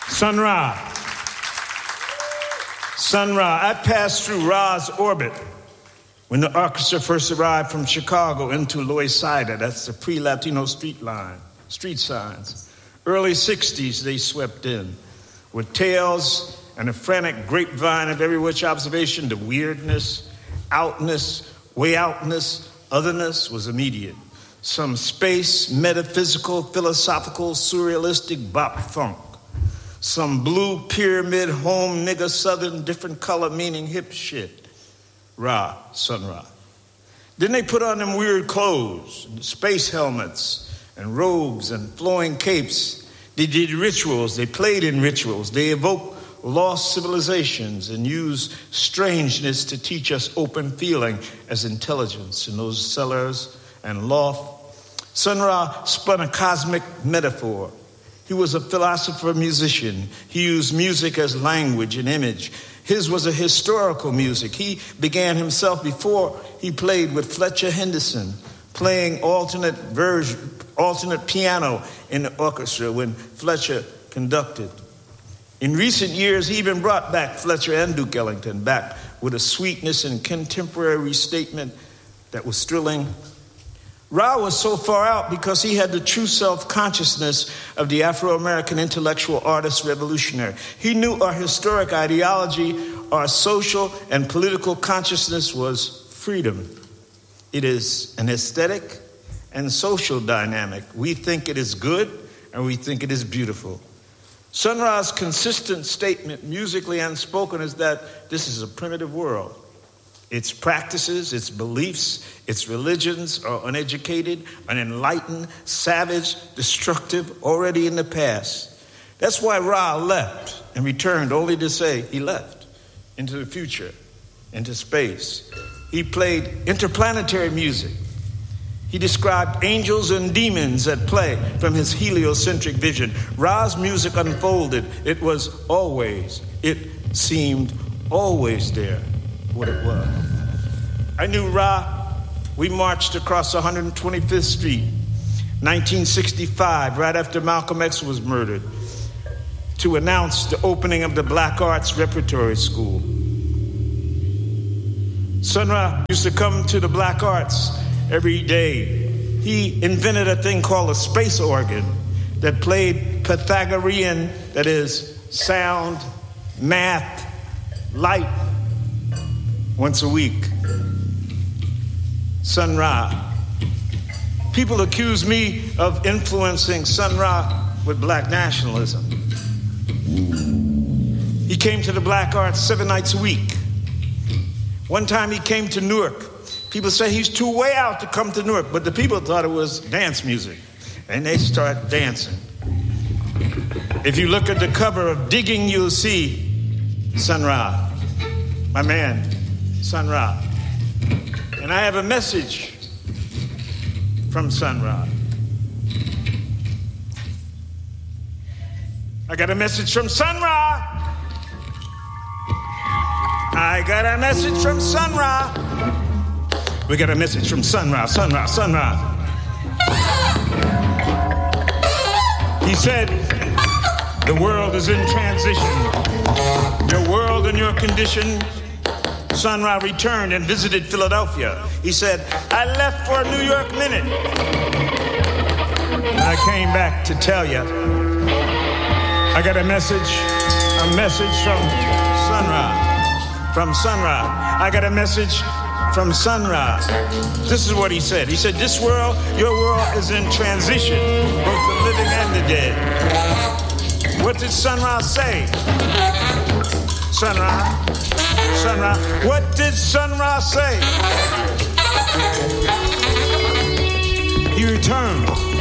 Sun Ra. Sun Ra. I passed through Ra's orbit when the orchestra first arrived from Chicago into Loisaida. That's the pre-Latino street signs. Early 60s, they swept in with tales and a frantic grapevine of every which observation. The weirdness, outness, way outness, otherness was immediate. Some space, metaphysical, philosophical, surrealistic bop funk. Some blue pyramid, home nigga, southern, different color meaning hip shit. Ra, Sun Ra. Then they put on them weird clothes, space helmets, and robes and flowing capes. They did rituals, they played in rituals, they evoked lost civilizations and used strangeness to teach us open feeling as intelligence in those cellars and loft. Sun Ra spun a cosmic metaphor. He was a philosopher musician. He used music as language and image. His was a historical music. He began himself before he played with Fletcher Henderson, playing alternate piano in the orchestra when Fletcher conducted. In recent years, he even brought back Fletcher and Duke Ellington back with a sweetness and contemporary statement that was thrilling. Ra was so far out because he had the true self-consciousness of the Afro-American intellectual artist revolutionary. He knew our historic ideology, our social and political consciousness was freedom. It is an aesthetic and social dynamic. We think it is good and we think it is beautiful. Sun Ra's consistent statement, musically and spoken, is that this is a primitive world. Its practices, its beliefs, its religions are uneducated, unenlightened, savage, destructive, already in the past. That's why Ra left and returned only to say he left into the future, into space. He played interplanetary music. He described angels and demons at play from his heliocentric vision. Ra's music unfolded. It seemed always there. What it was. I knew Ra. We marched across 125th Street, 1965, right after Malcolm X was murdered, to announce the opening of the Black Arts Repertory School. Sun Ra used to come to the Black Arts every day. He invented a thing called a space organ that played Pythagorean, that is, sound, math, light, once a week. Sun Ra. People accuse me of influencing Sun Ra with black nationalism. He came to the Black Arts 7 nights a week. One time he came to Newark. People say he's too way out to come to Newark, but the people thought it was dance music, and they start dancing. If you look at the cover of Digging, you'll see Sun Ra, my man, Sun Ra. And I have a message from Sun Ra. I got a message from Sun Ra. I got a message from Sun Ra. We got a message from Sun Ra, Sun Ra, Sun Ra. He said, the world is in transition. Your world and your condition. Sun Ra returned and visited Philadelphia. He said, I left for a New York minute. And I came back to tell you. I got a message from Sun Ra. From Sun Ra. I got a message from Sun Ra. This is what he said. He said, this world, your world is in transition, both the living and the dead. What did Sun Ra say? Sun Ra, Sun Ra, what did Sun Ra say? He returned.